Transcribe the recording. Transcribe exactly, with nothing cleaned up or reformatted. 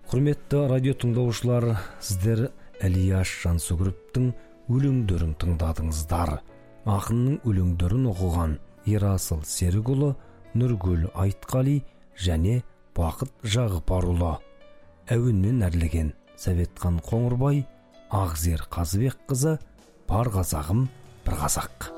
Құрметті радио тыңдаушылар, сіздер Әлияш Жансүгіровтің өлеңдерін тыңдадыңыздар. Ақынның өлеңдерін оқыған Ерасыл Серікұлы, Нұргүл Айтқали және Бақыт Жағыпарұлы. Әуенмен әрлеген Сәветқан Қоңырбай, Ақзер Қазыбекқызы, бар қазағым бір қазақ.